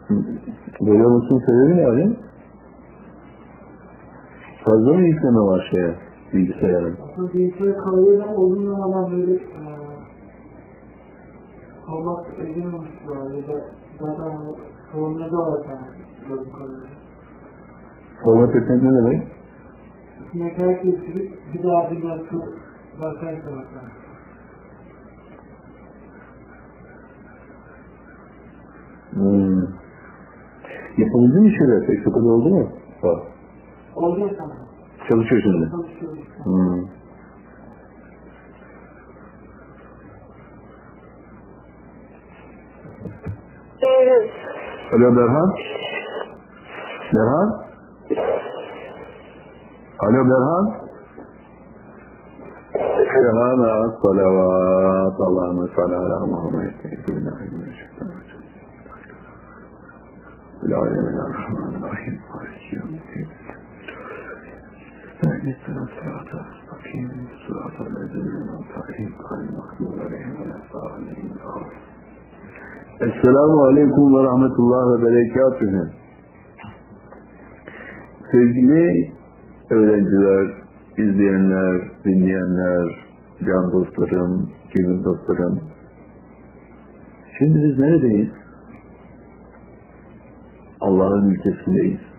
Böyle olmasının sebebi ne abi? Fazla mı yükleme var şeye, bilgisayara? Aslında bilgisayar kalıyor ama uzun zamandan böyle olmak edilmemişler ya da zaten sorunlu da var yani. Format etmek ne demek? İçine kayıt geçirip bir daha bir nasıl bakayım sana. Yapabildin mi şöyle? Pek çok oldu mu? Oldu ya sana. Çalışıyor şimdi. Çalışıyor. Alo Berhan? Berhan? Alo Berhan? Berhan, salavat, Allah'ım salli ala Muhammed. Bismillahirrahmanirrahim. Estağfirullah, sıratı, bakayım, sıratı, lezzetini, tahim, kalbim, aklım, aleyhim, aleyhim, Esselamu Aleyküm ve Rahmetullah ve Berekatühü. Sevgili öğrenciler, izleyenler, dinleyenler, can dostlarım, gönül dostlarım. Şimdi biz neredeyiz? Allah'ın ülkesindeyiz.